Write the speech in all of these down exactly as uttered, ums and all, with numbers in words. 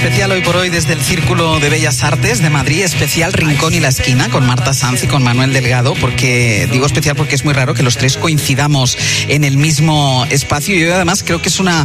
especial hoy por hoy desde el Círculo de Bellas Artes de Madrid, especial Rincón y la Esquina con Marta Sanz y con Manuel Delgado, porque digo especial porque es muy raro que los tres coincidamos en el mismo espacio y yo además creo que es una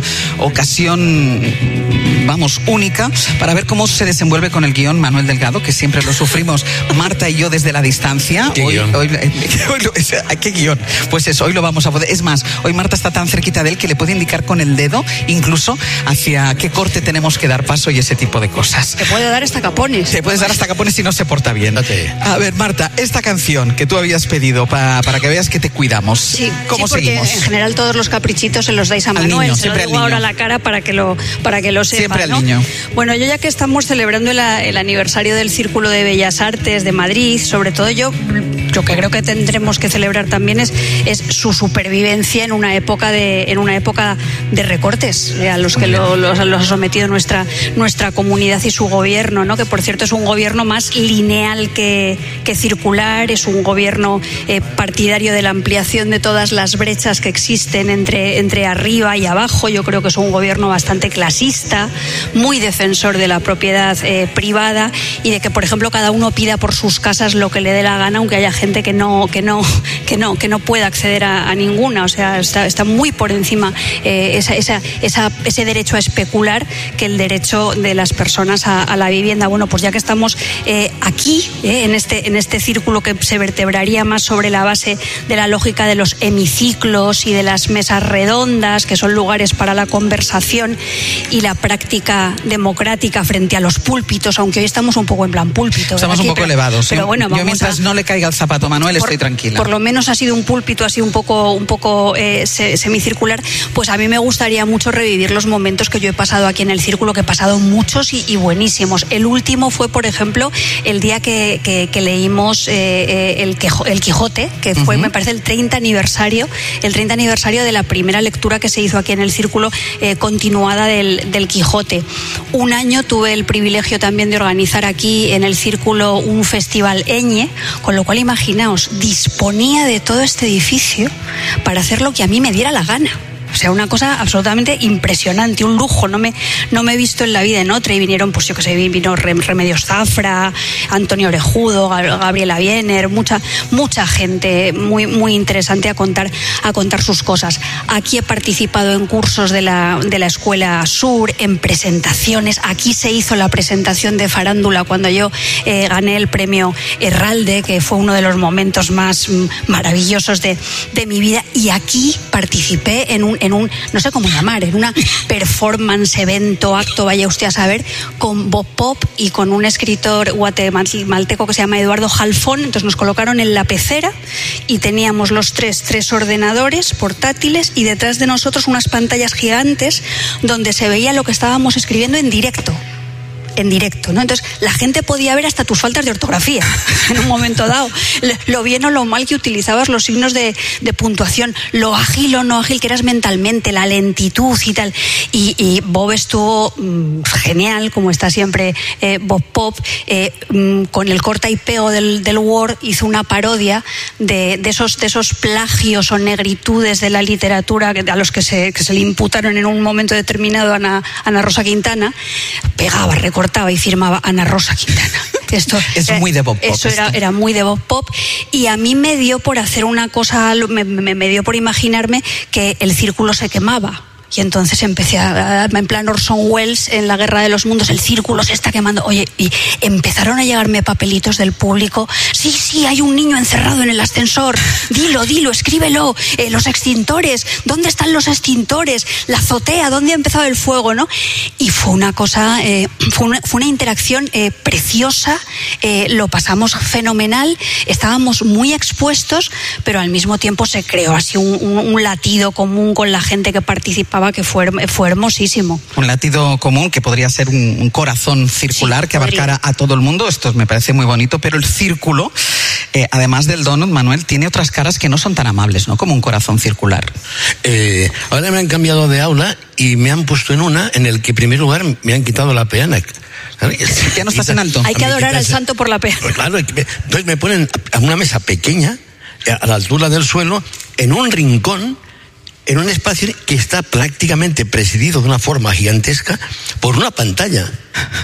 ocasión, vamos, única para ver cómo se desenvuelve con el guión Manuel Delgado, que siempre lo sufrimos Marta y yo desde la distancia. ¿Qué hoy, guión? Hoy, hoy lo, ¿Qué guión? Pues eso, hoy lo vamos a poder. Es más, hoy Marta está tan cerquita de él que le puede indicar con el dedo incluso hacia qué corte tenemos que dar paso y ese tipo de cosas. Te puede dar hasta capones. Te puedes dar hasta capones si no se porta bien. Date. A ver, Marta, esta canción que tú habías pedido pa, para que veas que te cuidamos. Sí, ¿Cómo sí, porque seguimos? en general todos los caprichitos se los dais a Al Manuel. niño, se lo siempre al digo ahora a niño. la cara para que lo, para que lo sepa, Siempre al ¿no? niño. Bueno, yo ya que estamos celebrando el, el aniversario del Círculo de Bellas Artes de Madrid, sobre todo yo, lo que creo que tendremos que celebrar también es, es su supervivencia en una época de, en una época de recortes a los que lo, los, los ha sometido nuestra, nuestra comunidad y su gobierno, ¿no? Que por cierto es un gobierno más lineal que, que circular, es un gobierno eh, partidario de la ampliación de todas las brechas que existen entre, entre arriba y abajo. Yo creo que es un gobierno bastante clasista, muy defensor de la propiedad eh, privada y de que, por ejemplo, cada uno pida por sus casas lo que le dé la gana, aunque haya gente que no, que no, que no, que no pueda acceder a, a ninguna. O sea, está, está muy por encima eh, esa, esa, esa, ese derecho a especular que el derecho de las personas a, a la vivienda. Bueno, pues ya que estamos eh, aquí, eh, en este, en este círculo que se vertebraría más sobre la base de la lógica de los hemiciclos y de las mesas redondas, que son lugares para la conversación y la práctica democrática frente a los púlpitos, aunque hoy estamos un poco en plan púlpito. Estamos aquí, un poco pero, elevados. Pero ¿eh? bueno, vamos yo mientras a, no le caiga el zapato a Manuel por, estoy tranquila. Por lo menos ha sido un púlpito así un poco, un poco eh, semicircular. Pues a mí me gustaría mucho revivir los momentos que yo he pasado aquí en el Círculo, que he pasado muchos y, y buenísimos. El último fue, por ejemplo, el día que, que, que leímos eh, eh, el, Quejo, el Quijote, que fue, uh-huh. me parece, el treinta aniversario, el treinta aniversario de la primera lectura que se hizo aquí en el Círculo, eh, continuada del, del Quijote. Un año tuve el privilegio también de organizar aquí en el Círculo un festival Eñe, con lo cual imaginaos, disponía de todo este edificio para hacer lo que a mí me diera la gana. O sea, una cosa absolutamente impresionante, un lujo, no me, no me he visto en la vida en otra. Y vinieron, pues yo que sé, vino Remedios Zafra, Antonio Orejudo, Gabriela Biener, mucha, mucha gente muy, muy interesante a contar, a contar sus cosas. Aquí he participado en cursos de la, de la Escuela Sur, en presentaciones. Aquí se hizo la presentación de Farándula cuando yo eh, gané el premio Herralde, que fue uno de los momentos más maravillosos de, de mi vida. Y aquí participé en un en un, no sé cómo llamar, en una performance, evento, acto, vaya usted a saber, con Bob Pop y con un escritor guatemalteco que se llama Eduardo Jalfón. Entonces nos colocaron en la pecera y teníamos los tres, tres ordenadores portátiles y detrás de nosotros unas pantallas gigantes donde se veía lo que estábamos escribiendo en directo. en directo, ¿no? Entonces la gente podía ver hasta tus faltas de ortografía en un momento dado, lo bien o lo mal que utilizabas los signos de, de puntuación, lo ágil o no ágil que eras mentalmente, la lentitud y tal. Y, y Bob estuvo mmm, genial, como está siempre eh, Bob Pop, eh, mmm, con el corta y pego del, del Word hizo una parodia de, de, esos, de esos plagios o negritudes de la literatura a los que se, que se le imputaron en un momento determinado a Ana, Ana Rosa Quintana. Pegaba, recordaba cortaba y firmaba Ana Rosa Quintana. Esto es era, muy de Bob Pop. Eso era, era muy de Bob Pop. Y a mí me dio por hacer una cosa, me, me, me dio por imaginarme que el círculo se quemaba. Y entonces empecé a darme en plan Orson Welles en La Guerra de los Mundos, el círculo se está quemando. Oye, y empezaron a llegarme papelitos del público. Sí, sí, hay un niño encerrado en el ascensor. Dilo, dilo, escríbelo. Eh, los extintores, ¿dónde están los extintores? La azotea, ¿dónde ha empezado el fuego? ¿No? Y fue una cosa, eh, fue, una, fue una interacción eh, preciosa. Eh, lo pasamos fenomenal. Estábamos muy expuestos, pero al mismo tiempo se creó así un, un, un latido común con la gente que participaba, que fue, fue hermosísimo. Un latido común que podría ser un, un corazón circular, sí, que abarcara podría. a todo el mundo. Esto me parece muy bonito, pero el círculo, eh, además del donut, Manuel, tiene otras caras que no son tan amables, ¿no? Como un corazón circular. Eh, ahora me han cambiado de aula y me han puesto en una en el que en primer lugar me han quitado la peana. Ya no estás en alto. Hay que adorar al santo por la peana. Pues claro, entonces me ponen a una mesa pequeña, a la altura del suelo, en un rincón, en un espacio que está prácticamente presidido de una forma gigantesca por una pantalla.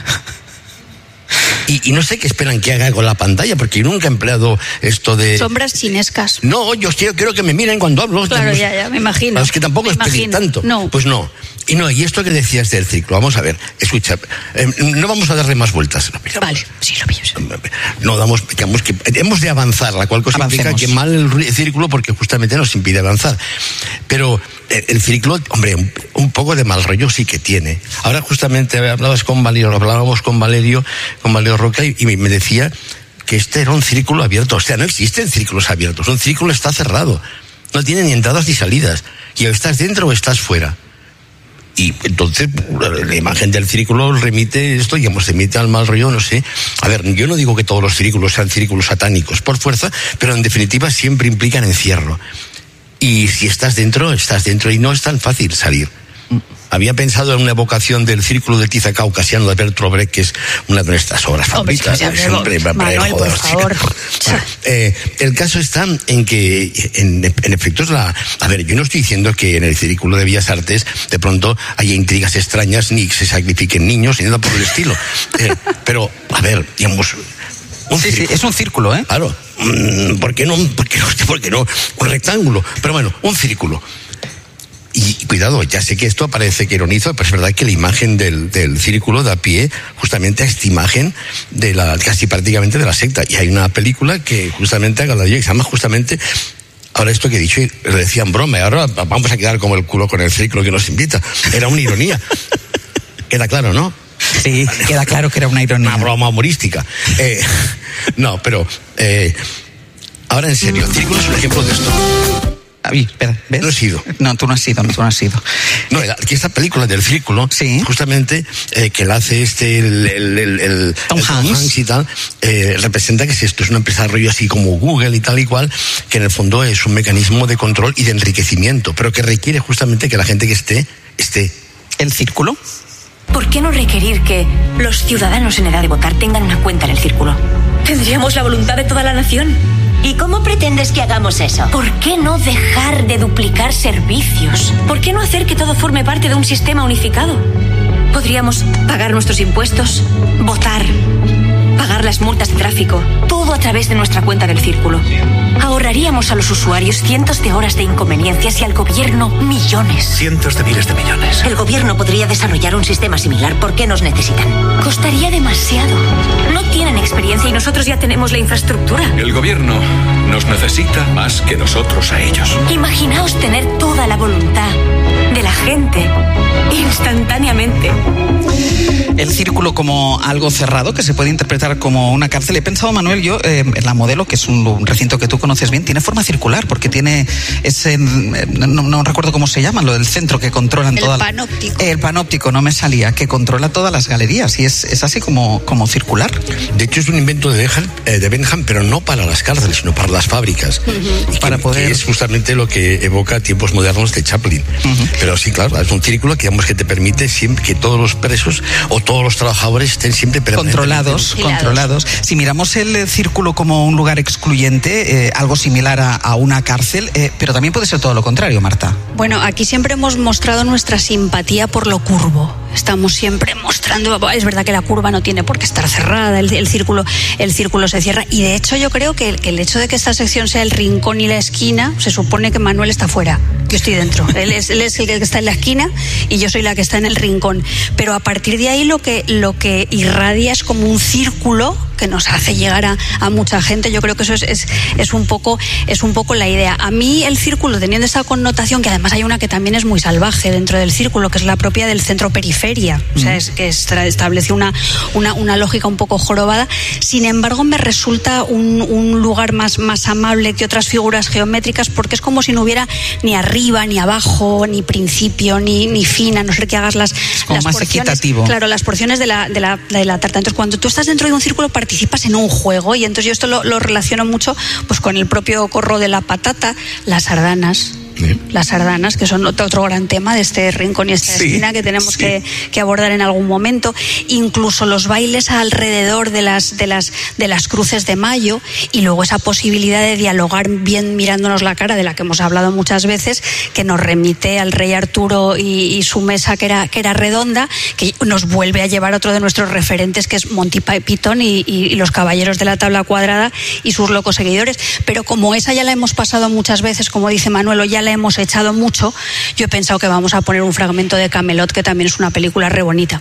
Y, y no sé qué esperan que haga con la pantalla, porque yo nunca he empleado esto de... Sombras chinescas. No, yo quiero, quiero que me miren cuando hablo. Claro, ya, ya, me imagino. Es que tampoco me es pedir imagino. tanto. No. Pues no. Y no, y esto que decías del círculo, vamos a ver, escucha, eh, no vamos a darle más vueltas. Vale, sí, lo pillo. No damos, digamos que hemos de avanzar, la cual cosa Avancemos. implica que mal el círculo porque justamente nos impide avanzar. Pero el, el círculo, hombre, un, un poco de mal rollo sí que tiene. Ahora justamente hablabas con Valerio, hablábamos con Valerio, con Valerio Roca y, y me decía que este era un círculo abierto. O sea, no existen círculos abiertos, un círculo está cerrado. No tiene ni entradas ni salidas. Y o estás dentro o estás fuera. Y entonces la imagen del círculo remite esto, digamos, remite al mal rollo, no sé. A ver, yo no digo que todos los círculos sean círculos satánicos por fuerza, pero en definitiva siempre implican encierro. Y si estás dentro, estás dentro y no es tan fácil salir. Había pensado en una evocación del Círculo del Tiza Caucasiano de Bertolt Brecht, que es una de nuestras obras favoritas. Manuel, por favor. Bueno, eh, el caso está en que, en, en efecto, es la... A ver, yo no estoy diciendo que en el Círculo de Bellas Artes de pronto haya intrigas extrañas, ni se sacrifiquen niños, ni nada por el estilo. Eh, pero, a ver, digamos... Un sí, sí, es un círculo, ¿eh? Claro. ¿Por qué no? ¿Por qué no? ¿Por qué no? Un rectángulo. Pero bueno, un círculo. Y cuidado, ya sé que esto parece que ironizo, pero es verdad que la imagen del, del círculo da pie justamente a esta imagen de la, casi prácticamente de la secta. Y hay una película que justamente haga la que se llama justamente, ahora esto que he dicho, lo decía en broma, y ahora vamos a quedar como el culo con el círculo que nos invita. Era una ironía. Queda claro, ¿no? Sí, queda claro que era una ironía. Una broma humorística. Eh, no, pero eh, ahora en serio, el círculo es un ejemplo de esto. Ay, espera, ¿ves? No he sido. No, tú no has sido, no, tú no has sido. No, aquí esta película del círculo, sí, justamente, eh, que la hace este, el, el, el, el Tom, el Tom Hanks. Hanks y tal, eh, representa que es esto, es una empresa de rollo así como Google y tal y cual, que en el fondo es un mecanismo de control y de enriquecimiento, pero que requiere justamente que la gente que esté, esté. ¿El círculo? ¿Por qué no requerir que los ciudadanos en edad de votar tengan una cuenta en el círculo? Tendríamos la voluntad de toda la nación. ¿Y cómo pretendes que hagamos eso? ¿Por qué no dejar de duplicar servicios? ¿Por qué no hacer que todo forme parte de un sistema unificado? Podríamos pagar nuestros impuestos, votar, pagar las multas de tráfico, todo a través de nuestra cuenta del círculo. Ahorraríamos a los usuarios cientos de horas de inconveniencias y al gobierno millones. Cientos de miles de millones. El gobierno podría desarrollar un sistema similar. ¿Por qué nos necesitan? Costaría demasiado. No tienen experiencia y nosotros ya tenemos la infraestructura. El gobierno nos necesita más que nosotros a ellos. Imaginaos tener toda la voluntad de la gente instantáneamente. El círculo como algo cerrado que se puede interpretar como una cárcel. He pensado, Manuel, yo, eh, en la Modelo, que es un, un recinto que tú conoces bien, tiene forma circular porque tiene ese, eh, no, no recuerdo cómo se llama, lo del centro que controlan el toda... El panóptico. El panóptico, no me salía, que controla todas las galerías y es, es así como, como circular. De hecho, es un invento de Benham, eh, de Benham, pero no para las cárceles, sino para las fábricas. Uh-huh. Y para que, poder... que es justamente lo que evoca tiempos modernos de Chaplin. Uh-huh. Pero sí, claro, es un círculo que, digamos, que te permite siempre que todos los presos o todos los trabajadores estén siempre controlados, controlados. Si miramos el círculo como un lugar excluyente, eh, algo similar a, a una cárcel, eh, pero también puede ser todo lo contrario, Marta. Bueno, aquí siempre hemos mostrado nuestra simpatía por lo curvo. Estamos siempre mostrando, es verdad que la curva no tiene por qué estar cerrada, el, el círculo, el círculo se cierra, y de hecho yo creo que, que el hecho de que esta sección sea el rincón y la esquina, se supone que Manuel está fuera. Yo estoy dentro. Él es, él es el que está en la esquina y yo soy la que está en el rincón. Pero a partir de ahí lo que, lo que irradia es como un círculo que nos hace llegar a, a mucha gente. Yo creo que eso es, es, es, un poco, es un poco la idea. A mí el círculo, teniendo esa connotación, que además hay una que también es muy salvaje dentro del círculo, que es la propia del centro-periferia, o sea, es que establece una, una, una lógica un poco jorobada. Sin embargo, me resulta un, un lugar más, más amable que otras figuras geométricas, porque es como si no hubiera ni arriba, ni abajo, ni principio, ni, ni fin, a no ser que hagas las, como las más porciones. Equitativo. Claro, las porciones de la, de, la, de la tarta. Entonces, cuando tú estás dentro de un círculo, participas en un juego, y entonces yo esto lo, lo relaciono mucho pues con el propio corro de la patata, las sardanas, ¿Sí? Las sardanas, que son otro, otro gran tema de este rincón y esta sí, esquina que tenemos sí. que, que abordar en algún momento. Incluso los bailes alrededor de las, de las, de las cruces de mayo, y luego esa posibilidad de dialogar bien mirándonos la cara, de la que hemos hablado muchas veces, que nos remite al rey Arturo y, y su mesa que era, que era redonda, que nos vuelve a llevar otro de nuestros referentes, que es Monty Python y, y, y los caballeros de la tabla cuadrada y sus locos seguidores. Pero como esa ya la hemos pasado muchas veces, como dice Manuel, o ya la hemos echado mucho, yo he pensado que vamos a poner un fragmento de Camelot, que también es una película re bonita.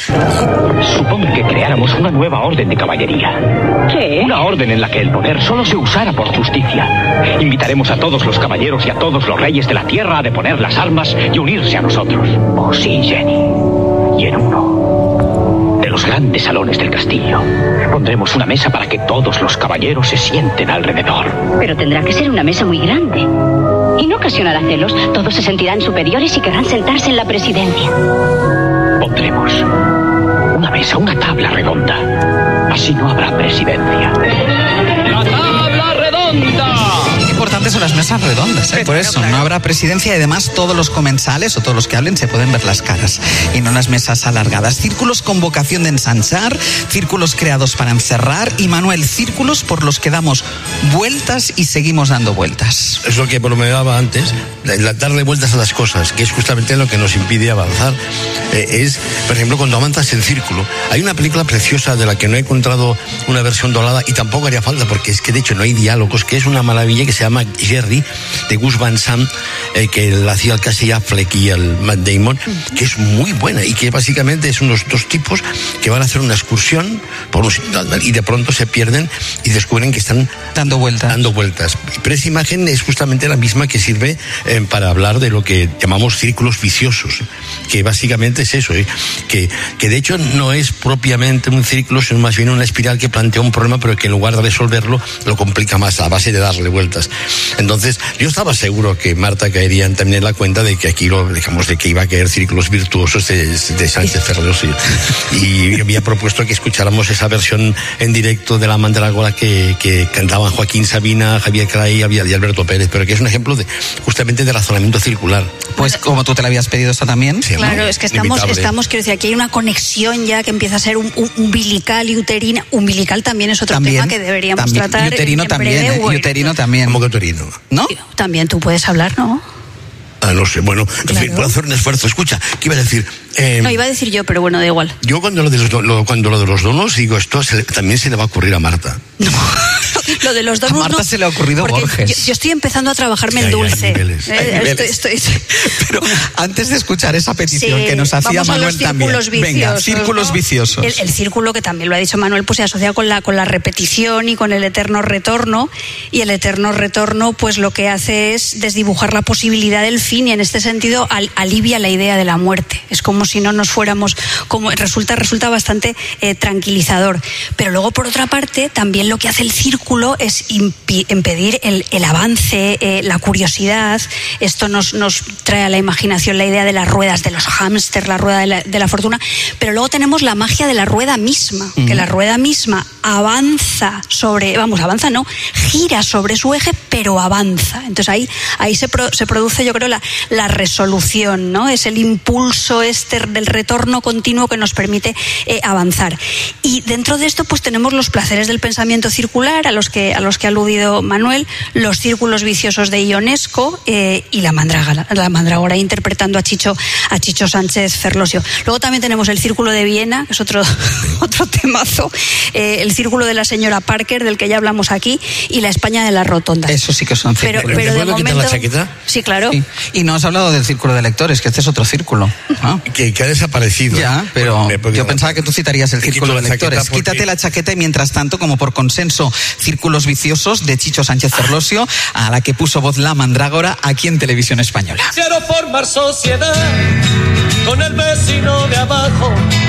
Supongo que creáramos una nueva orden de caballería. ¿Qué? Una orden en la que el poder solo se usara por justicia. Invitaremos a todos los caballeros y a todos los reyes de la tierra a deponer las armas y unirse a nosotros. Oh sí, Jenny. Y en uno de los grandes salones del castillo pondremos una mesa para que todos los caballeros se sienten alrededor. Pero tendrá que ser una mesa muy grande. Y no ocasionará celos. Todos se sentirán superiores y querrán sentarse en la presidencia. Pondremos una mesa, una tabla redonda. Así no habrá presidencia. ¡La tabla redonda! Importantes son las mesas redondas, ¿eh? Por eso claro. No habrá presidencia, y además todos los comensales o todos los que hablen se pueden ver las caras y no las mesas alargadas. Círculos con vocación de ensanchar, círculos creados para encerrar, y Manuel, círculos por los que damos vueltas y seguimos dando vueltas. Es lo que bromeaba antes, darle vueltas a las cosas, que es justamente lo que nos impide avanzar. Eh, es, por ejemplo, cuando avanzas en círculo. Hay una película preciosa de la que no he encontrado una versión doblada, y tampoco haría falta, porque es que de hecho no hay diálogos, que es una maravilla, que se llama Jerry, de Gus Van Sant, eh, que la hacía el Casey Affleck y el Matt Damon, que es muy buena, y que básicamente es unos dos tipos que van a hacer una excursión por un, y de pronto se pierden y descubren que están dando vueltas. dando vueltas. Pero esa imagen es justamente la misma que sirve eh, para hablar de lo que llamamos círculos viciosos, que básicamente es eso, ¿eh? que, que de hecho no es propiamente un círculo, sino más bien una espiral que plantea un problema, pero que en lugar de resolverlo lo complica más a base de darle vueltas. Entonces yo estaba seguro que Marta caería también en la cuenta de que aquí lo dejamos, de que iba a caer círculos virtuosos de, de Sánchez Ferlosio, y yo había propuesto que escucháramos esa versión en directo de La Mandrágora que, que cantaban Joaquín Sabina, Javier Cray y Alberto Pérez, pero que es un ejemplo de justamente de razonamiento circular. Pues como tú te la habías pedido esta también. Sí, claro, ¿no? Es que estamos, estamos, quiero decir, aquí hay una conexión ya que empieza a ser un, un umbilical y uterina. Umbilical también es otro también, tema que deberíamos también, tratar. Y uterino en también, breve, ¿eh? bueno. Y uterino también. ¿Cómo que uterino? ¿No? También tú puedes hablar, ¿no? Ah, no sé, bueno, en claro. fin, puedo hacer un esfuerzo. Escucha, ¿qué iba a decir? Eh, no, iba a decir yo, pero bueno, da igual. Yo cuando lo de los, lo, cuando lo de los donos, digo, esto se, también se le va a ocurrir a Marta. No. Lo de los donuts a Marta no, se le ha ocurrido Borges. Yo, yo estoy empezando a trabajarme sí, en dulce. Hay niveles, eh, hay niveles. Estoy, estoy... Pero antes de escuchar esa petición sí, que nos hacía Manuel también. Viciosos, Venga, círculos ¿no? viciosos. El, el círculo, que también lo ha dicho Manuel, pues se asocia con la, con la repetición y con el eterno retorno. Y el eterno retorno, pues lo que hace es desdibujar la posibilidad del fin, y en este sentido al, alivia la idea de la muerte. Es como si no nos fuéramos, como resulta, resulta bastante eh, tranquilizador. Pero luego, por otra parte, también lo que hace el círculo es impedir el, el avance, eh, la curiosidad. Esto nos, nos trae a la imaginación la idea de las ruedas de los hámster, la rueda de la, de la fortuna, pero luego tenemos la magia de la rueda misma, uh-huh. que la rueda misma avanza sobre, vamos, avanza no, gira sobre su eje, pero avanza. Entonces ahí, ahí se, pro, se produce, yo creo, la, la resolución, ¿no? Es el impulso este del retorno continuo que nos permite eh, avanzar. Y dentro de esto, pues tenemos los placeres del pensamiento circular, a los que, a los que ha aludido Manuel, los círculos viciosos de Ionesco eh, y la mandrágora, la mandrágora interpretando a Chicho, a Chicho Sánchez Ferlosio. Luego también tenemos el círculo de Viena, que es otro, otro temazo, eh, el círculo de la señora Parker, del que ya hablamos aquí, y la España de las rotondas. Eso sí que son círculos. Pero, pero de momento, la chaqueta? Sí, claro. Sí. Y no has hablado del círculo de lectores, que este es otro círculo. ¿Ah? Que, que ha desaparecido. Ya, pero bueno, yo pensaba que tú citarías el círculo de lectores. Porque... Quítate la chaqueta y mientras tanto, como por consenso, círculos viciosos de Chicho Sánchez Ferlosio, a la que puso voz la mandrágora aquí en Televisión Española. Quiero formar sociedad con el vecino de abajo,